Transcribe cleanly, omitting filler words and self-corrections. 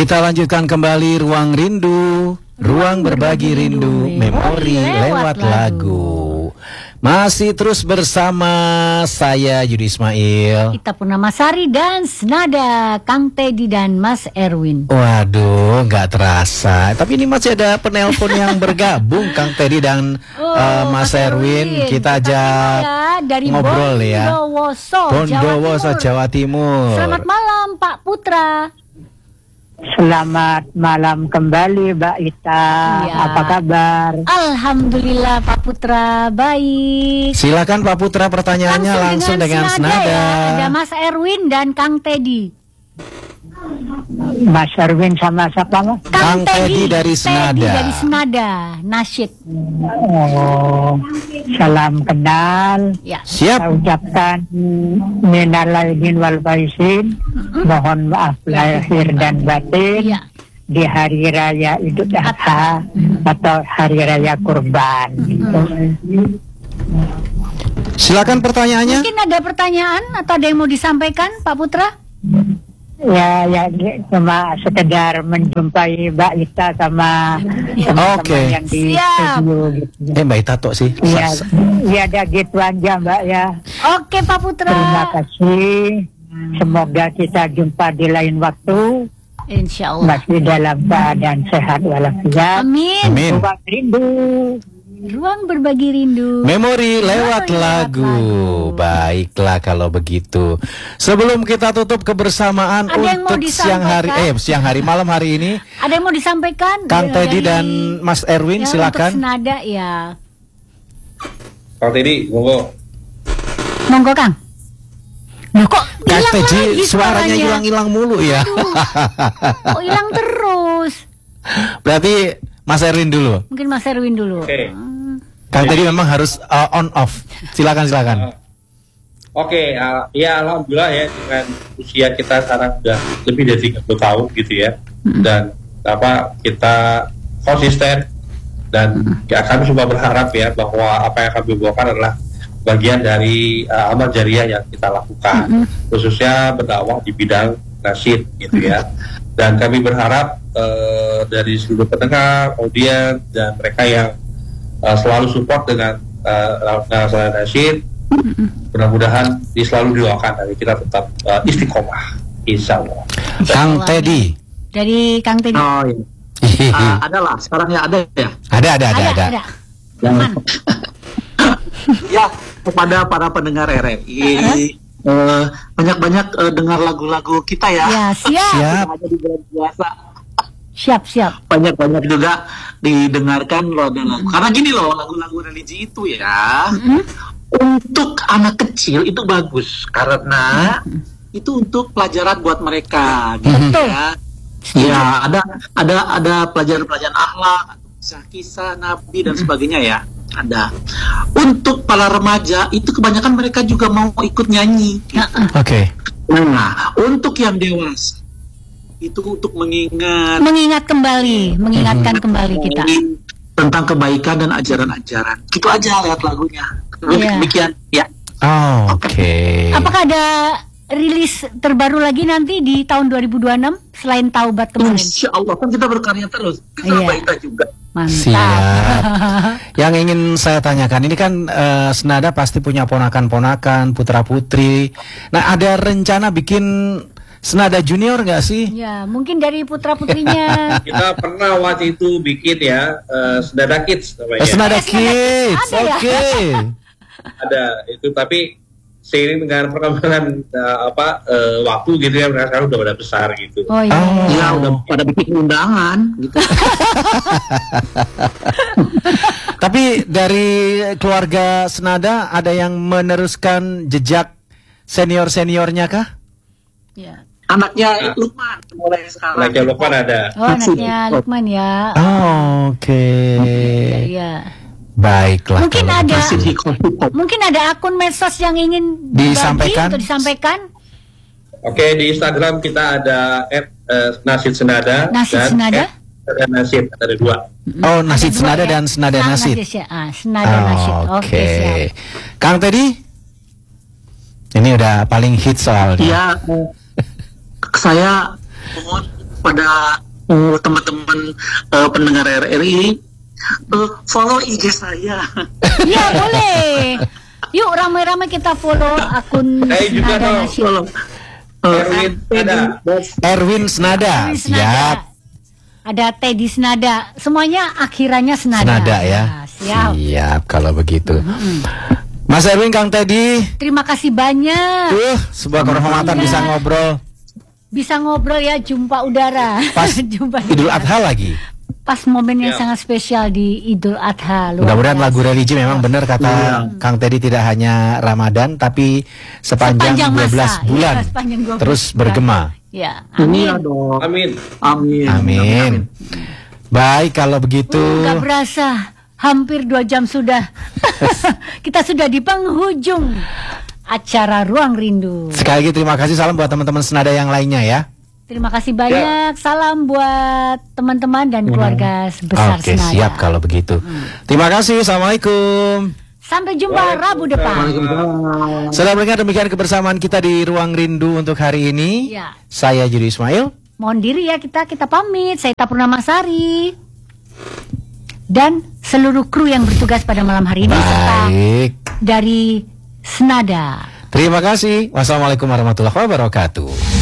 Kita lanjutkan kembali Ruang Rindu, ruang berbagi rindu, memori lewat lagu. Masih terus bersama saya Yudi Ismail, Ita Purnamasari dan senada Kang Teddy dan Mas Erwin. Waduh, nggak terasa. Tapi ini masih ada penelpon yang bergabung, Kang Teddy dan Mas Erwin. Kita ajak dari ngobrol ya. Bondowoso, Jawa Timur. Selamat malam Pak Putra. Selamat malam kembali Mbak Ita, Ya. Apa kabar? Alhamdulillah Pak Putra, baik. Silakan Pak Putra, pertanyaannya langsung dengan senada. Ya. Ada Mas Erwin dan Kang Teddy. Mas Erwin sama siapa Mas? Kang Teddy dari Senada. Teddy dari Senada, nasyid. Oh, salam kenal. Ya. Saya Siap. ucapkan minal aidin wal faizin. Mohon maaf lahir dan batin Ya. di hari raya Idul Adha atau hari raya Kurban. Silakan pertanyaannya. Mungkin ada pertanyaan atau ada yang mau disampaikan Pak Putra? Ya, cuma sekedar menjumpai Mbak Ita sama teman-teman Oke. yang di Siap. studio gitu. Mbak Ita tok sih. Iya, ada gitu aja Mbak ya. Oke Pak Putra. Terima kasih. Semoga kita jumpa di lain waktu. Insya Allah. Masih dalam keadaan sehat walafiat. Amin. Amin. Ruang rindu. Ruang berbagi rindu. Memori lewat lagu. Baiklah kalau begitu. Sebelum kita tutup kebersamaan Ada yang mau untuk siang hari malam hari ini, Ada yang mau disampaikan? Kang Teddy dan Mas Erwin ya, silakan. Untuk senada ya. Kang Teddy, monggo. Monggo Kang. Loh kok Kang hilang Teddy lagi suaranya hilang-hilang mulu ya. Kok hilang terus? Berarti Mas Erwin dulu. Mungkin Mas Erwin dulu. Oke. Kang Teddy memang harus on off. Silakan. Oke, ya alhamdulillah ya dengan usia kita sekarang sudah lebih dari 30 tahun gitu ya. Dan kita konsisten dan ya, kami semua berharap ya bahwa apa yang kami bawakan adalah bagian dari amal jariah yang kita lakukan, khususnya berdakwah di bidang nasyid gitu ya. Dan kami berharap dari seluruh pendengar, audiens dan mereka yang selalu support dengan nasyid, mudah-mudahan selalu doakan dari kita tetap istiqomah, insya Allah. Kang Teddy. Dari Kang Teddy. Oh iya. Ada lah, sekarang ya ada ya. Ada. Aman. Ya, kepada para pendengar RRI, banyak-banyak dengar lagu-lagu kita ya. Ya, siap. Siap. Ada di bulan puasa. Siap. Banyak-banyak juga didengarkan loh lagu. Karena gini loh, lagu-lagu religi itu ya, untuk anak kecil itu bagus karena itu untuk pelajaran buat mereka, gitu ya. Ya, ada pelajaran-pelajaran akhlak, kisah Nabi dan sebagainya ya. Ada. Untuk para remaja itu kebanyakan mereka juga mau ikut nyanyi. Gitu. Oke. Nah, untuk yang dewasa itu untuk Mengingatkan kembali kita. tentang kebaikan dan ajaran-ajaran. Gitu aja lihat lagunya. Iya. Demikian ya. Oke. Apakah ada rilis terbaru lagi nanti di tahun 2026 selain Taubat kemarin? Insya Allah kan kita berkarya terus. Kita Iya. kita juga. Mantap. Siap. Yang ingin saya tanyakan ini kan Senada pasti punya ponakan-ponakan, putra-putri. Nah, ada rencana bikin Senada Junior nggak sih? Ya, mungkin dari putra-putrinya. Kita pernah waktu itu bikin ya Senada Kids namanya. Senada Kids. Ada ya? Oke. Ada itu, tapi seiring dengan perkembangan waktu gitu ya, mereka sekarang udah pada besar gitu. Oh iya. Ya udah pada bikin undangan gitu. Tapi dari keluarga Senada ada yang meneruskan jejak senior-seniornya kah? Ya. Anaknya Lukman mulai sekarang. Anaknya Lukman ada. Oh, anaknya Lukman ya. Oke. Iya. Baiklah. Mungkin kalau ada begitu. mungkin ada akun medsos yang ingin Disampaikan? disampaikan. Oke, di Instagram kita ada @nasyid senada Nasyid dan Senada? @nasyid, ada 2. Oh, Nasyid Ada dua Senada ya? dan Senada Nasyid. Ya. Senada Nasyid. Oke, siap. Kang Teddy? Ini udah paling hit soalnya. Ya, saya mohon pada teman-teman pendengar RRI, follow IG saya. Iya boleh. Yuk ramai-ramai kita follow akun Saya juga Senada dong. Nasional. Erwin ada. Erwin Senada. Erwin Siap. Senada. Ada Teddy Senada. Semuanya akhirannya Senada. Senada ya. Siap. Siap kalau begitu. Mas Erwin, Kang Teddy, Terima kasih banyak. sebuah kehormatan bisa ngobrol Bisa ngobrol ya, jumpa udara. pas Jumpa Idul udara. Adha lagi. Pas momen yang Ya. sangat spesial di Idul Adha. Luar Mudah-mudahan biasa. lagu religi memang benar kata Kang Teddy, tidak hanya Ramadan tapi sepanjang 12 masa. bulan Ya, sepanjang 12 terus bulan. bergema. Ya, amin. Iya dong. Amin. Amin. Amin. Baik kalau begitu. Gak berasa, hampir 2 jam sudah. Kita sudah di penghujung acara Ruang Rindu. Sekali lagi terima kasih, salam buat teman-teman Senada yang lainnya ya. Terima kasih banyak. Salam buat teman-teman dan keluarga sebesar Oke, Senada. siap kalau begitu. Terima kasih. Assalamualaikum. Sampai jumpa Rabu depan. Saudara pendengar, demikian kebersamaan kita di Ruang Rindu untuk hari ini. Ya. Saya Yudi Ismail. Mohon diri ya, kita pamit. Saya Ita Purnamasari dan seluruh kru yang bertugas pada malam hari ini serta Baik. dari Senada. Terima kasih. Wassalamualaikum warahmatullahi wabarakatuh.